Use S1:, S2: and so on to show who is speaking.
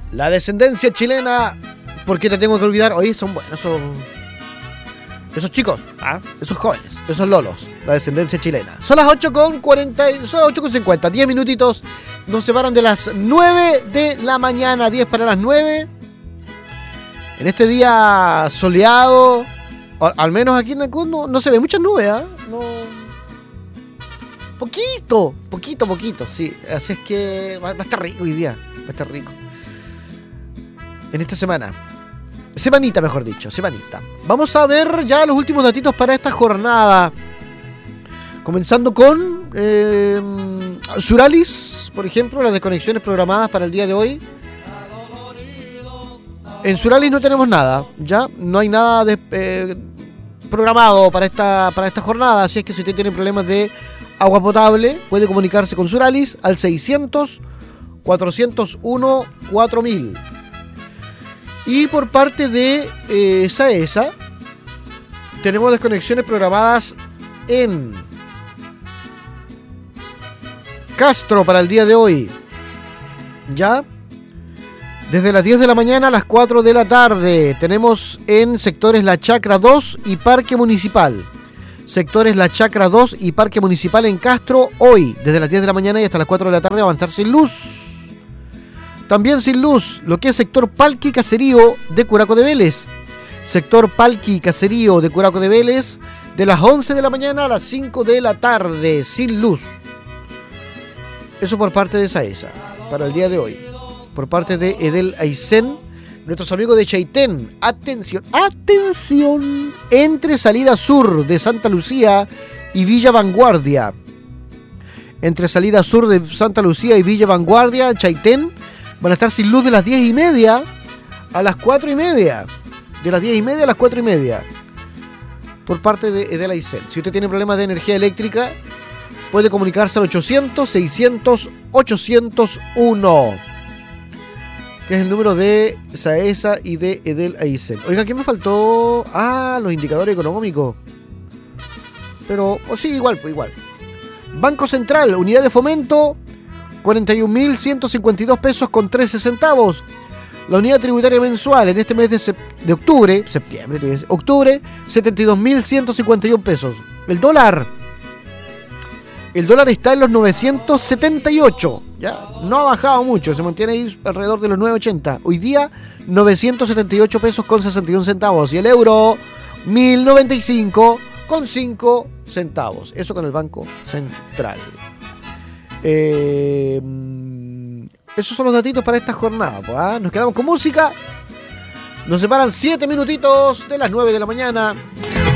S1: La descendencia chilena, ¿por qué te tengo que olvidar? Oye, son buenos esos chicos, esos jóvenes, esos lolos, la descendencia chilena. Son las 8:40, son las 8:50, 10 minutitos nos separan de las 9 de la mañana, 10 para las 9. En este día soleado, al menos aquí en Ancud no se ve muchas nubes, no. Poquito, sí. Así es que va a estar rico hoy día, va a estar rico. En esta semanita mejor dicho, semanita. Vamos a ver ya los últimos datitos para esta jornada. Comenzando con Suralis, por ejemplo, las desconexiones programadas para el día de hoy. En Suralis no tenemos nada, ya no hay nada programado para esta jornada, así es que si usted tiene problemas de agua potable, puede comunicarse con Suralis al 600-401-4000. Y por parte de SAESA, tenemos desconexiones programadas en Castro para el día de hoy. Ya, desde las 10 de la mañana a las 4 de la tarde, tenemos en sectores La Chacra 2 y Parque Municipal. Sectores La Chacra 2 y Parque Municipal en Castro, hoy, desde las 10 de la mañana y hasta las 4 de la tarde, va a estar sin luz. También sin luz, lo que es sector Palqui y Caserío de Curaco de Vélez. Sector Palqui y Caserío de Curaco de Vélez, de las 11 de la mañana a las 5 de la tarde, sin luz. Eso por parte de SAESA, para el día de hoy. Por parte de Edel Aysén, nuestros amigos de Chaitén. Atención, entre salida sur de Santa Lucía y Villa Vanguardia. Entre salida sur de Santa Lucía y Villa Vanguardia, Chaitén, van a estar sin luz de las 10:30 a las 4:30. De las 10:30 a las 4:30. Por parte de Edel Aysén. Si usted tiene problemas de energía eléctrica, puede comunicarse al 800-600-801. Que es el número de SAESA y de Edel Aysén. Oiga, ¿qué me faltó? Los indicadores económicos. Pero, sí, igual. Banco Central, unidad de fomento, 41.152 pesos con 13 centavos. La unidad tributaria mensual en este mes de octubre, 72.151 pesos. El dólar está en los 978, ya no ha bajado mucho, se mantiene ahí alrededor de los 980. Hoy día 978 pesos con 61 centavos y el euro 1095 con 5 centavos. Eso con el Banco Central. Esos son los datitos para esta jornada. Nos quedamos con música. Nos separan 7 minutitos de las 9 de la mañana.